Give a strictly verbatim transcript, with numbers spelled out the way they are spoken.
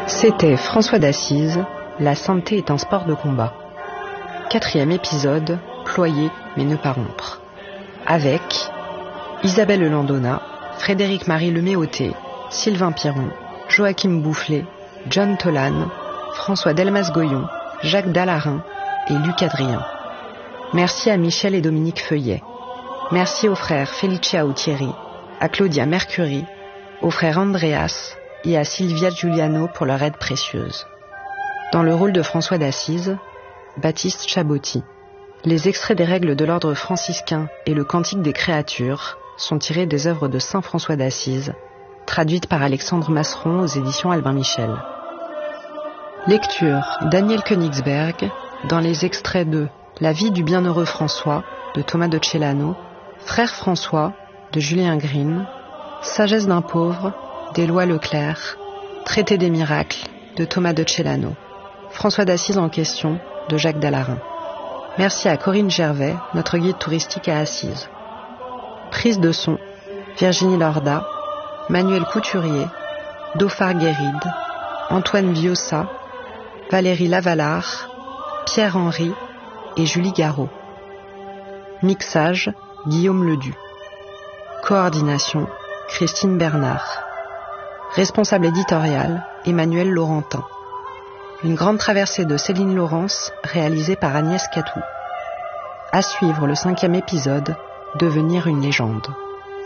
C'était François d'Assise, La santé est un sport de combat. Quatrième épisode, ployer mais ne pas rompre. Avec Isabelle Landona, Frédéric-Marie Leméoté, Sylvain Piron, Joachim Boufflet, John Tolan, François Delmas-Goyon, Jacques Dallarin et Luc Adrien. Merci à Michel et Dominique Feuillet. Merci aux frères Felicia Autieri, à Claudia Mercury, aux frères Andreas et à Sylvia Giuliano pour leur aide précieuse. Dans le rôle de François d'Assise, Baptiste Chabotti. Les extraits des règles de l'ordre franciscain et le cantique des créatures sont tirés des œuvres de saint François d'Assise, traduites par Alexandre Masseron aux éditions Albin Michel. Lecture Daniel Königsberg dans les extraits de La vie du bienheureux François de Thomas de Celano, Frère François de Julien Green, Sagesse d'un pauvre d'Éloi Leclerc, Traité des miracles de Thomas de Celano, François d'Assise en question de Jacques Dallarin. Merci à Corinne Gervais, notre guide touristique à Assise. Prise de son, Virginie Lorda, Manuel Couturier, Dauphard Guéride, Antoine Viossa, Valérie Lavallard, Pierre Henry et Julie Garot. Mixage, Guillaume Ledu. Coordination, Christine Bernard. Responsable éditorial, Emmanuel Laurentin. Une grande traversée de Céline Laurence, réalisée par Agnès Catou. À suivre le cinquième épisode, Devenir une légende.